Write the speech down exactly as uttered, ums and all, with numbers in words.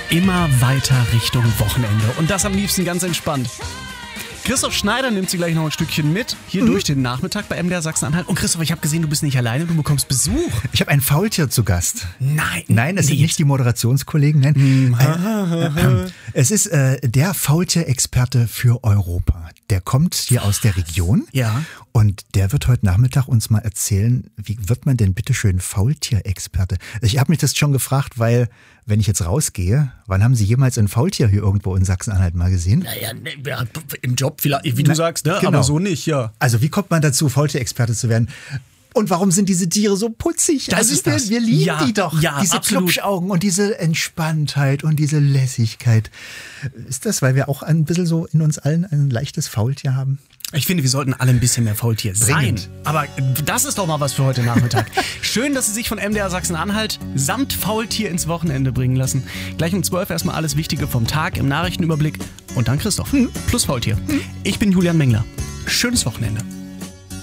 immer weiter Richtung Wochenende. Und das am liebsten ganz entspannt. Christoph Schneider nimmt sie gleich noch ein Stückchen mit, hier mhm. durch den Nachmittag bei M D R Sachsen-Anhalt. Und Christoph, ich habe gesehen, du bist nicht alleine, du bekommst Besuch. Ich habe ein Faultier zu Gast. Nein. Nein, es nicht. sind nicht die Moderationskollegen. Nein. Mhm. Äh, äh, äh, es ist äh, der Faultier-Experte für Europa. Der kommt hier aus der Region. Ja. Und der wird heute Nachmittag uns mal erzählen, wie wird man denn bitteschön Faultier-Experte? Ich habe mich das schon gefragt, weil, wenn ich jetzt rausgehe, wann haben Sie jemals ein Faultier hier irgendwo in Sachsen-Anhalt mal gesehen? Naja, im Job vielleicht, wie du Na, sagst, ne? Genau. Aber so nicht, ja. Also wie kommt man dazu, Faultier-Experte zu werden? Und warum sind diese Tiere so putzig? Das also ist wir, das. wir lieben ja, die doch. Ja, diese absolut. Klubschaugen und diese Entspanntheit und diese Lässigkeit. Ist das, weil wir auch ein bisschen so in uns allen ein leichtes Faultier haben? Ich finde, wir sollten alle ein bisschen mehr Faultier sein. Dringend. Aber das ist doch mal was für heute Nachmittag. Schön, dass Sie sich von M D R Sachsen-Anhalt samt Faultier ins Wochenende bringen lassen. Gleich um zwölf erstmal alles Wichtige vom Tag im Nachrichtenüberblick. Und dann Christoph. Hm. Plus Faultier. Hm. Ich bin Julian Mengler. Schönes Wochenende.